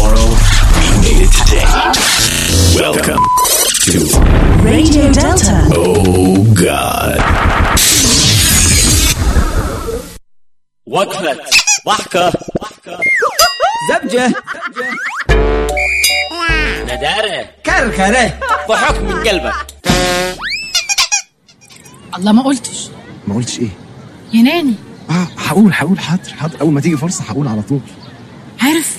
tomorrow, we made it today. Welcome to Radio Delta. Oh God. وقفة ضحكة زبجة ندارة كركرة ضحك من قلبك. الله ما قلتش. ما قلتش ايه؟ يا ناني هقول حاضر اول ما تيجي فرصه هقول على طول. عارف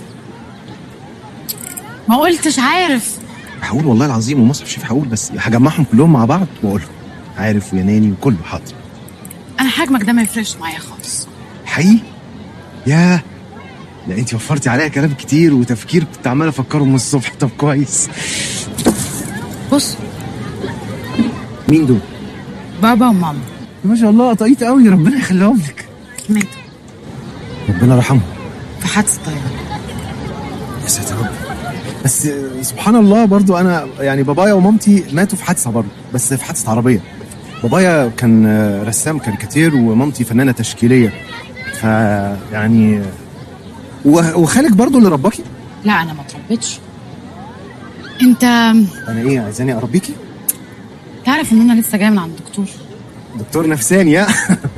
ما قلتش عارف. هقول والله العظيم ومصحف شيف هقول، بس هجمعهم كلهم مع بعض واقولهم عارف ويا ناني وكله حاضر. انا حجمك ده ما يفرقش معايا خالص حقيقي؟ ياه، لا انتي وفرتي عليا كلام كتير وتفكير كنت عمال افكره من الصبح. طب كويس. بص مين دول؟ بابا وماما. ما شاء الله طقيت قوي، ربنا يخليهم لك. ماتوا ربنا يرحمهم. في حادثة طيارة. يا ساتر رب. بس سبحان الله برضو انا يعني بابايا ومامتي ماتوا في حادثه برضو، بس في حادثه عربيه. بابايا كان رسام كاريكاتير ومامتي فنانه تشكيليه. فيعني وخالك برضو اللي رباكي؟ لا انا ما اتربيتش. انت انا ايه عايزاني اربيكي؟ تعرف ان انا لسه جايه من عند الدكتور؟ دكتور نفساني يا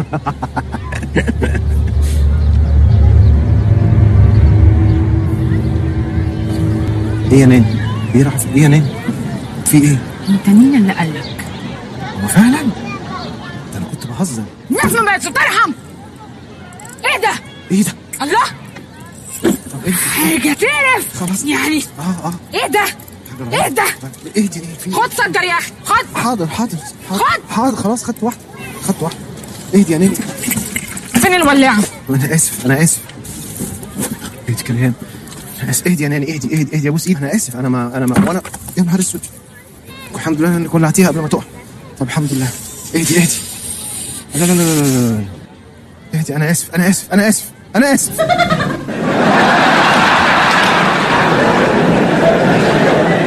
ايه يا ناني؟ ايه راح ايه يا ناني؟ في ايه؟ انت مين اللي قالك؟ هو فعلا؟ ده انا كنت بهزر. الناس ما بقتش ترحم. ايه ده؟ ايه ده؟ الله، طب ايه؟ حاجة تقرف خلاص يعني. ايه ده؟ ايه ده؟ ايه دي؟ في خد سجر يا اخي، خد. حاضر خد. خلاص خدت واحده. ايه دي يا ناني؟ فين الولاعة؟ انا اسف. ايه دي كلام؟ انا اسف. اهدي يا ناني، اهدي يا بوس ايد. انا اسف. انا ما وانا يا نهار اسود. الحمد لله انك ولعتيها قبل ما تقع. طب الحمد لله. اهدي. لا اهدي. انا اسف.